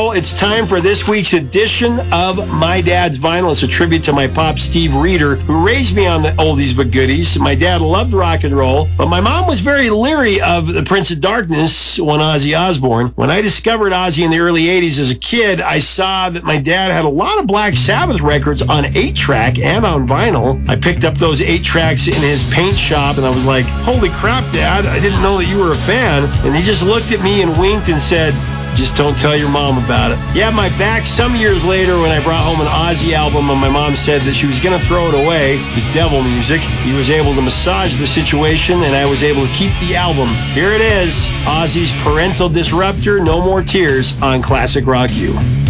people, it's time for this week's edition of My Dad's Vinyl. It's a tribute to my pop, Steve Reeder, who raised me on the oldies but goodies. My dad loved rock and roll, but my mom was very leery of the Prince of Darkness, one Ozzy Osbourne. When I discovered Ozzy in the early 80s as a kid, I saw that my dad had a lot of Black Sabbath records on 8-track and on vinyl. I picked up those 8-tracks in his paint shop, and I was like, holy crap, Dad, I didn't know that you were a fan. And he just looked at me and winked and said, just don't tell your mom about it. Yeah, my back some years later when I brought home an Ozzy album and my mom said that she was going to throw it away. It was devil music. He was able to massage the situation and I was able to keep the album. Here it is, Ozzy's Parental Disruptor, No More Tears on Classic Rock U.